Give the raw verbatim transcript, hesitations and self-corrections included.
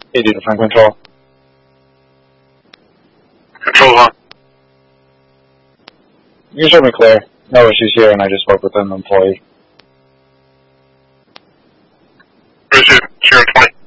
eighty to front control. Control on. You can show me clear. No issues here, and I just spoke with an employee. Richard, Sierra twenty.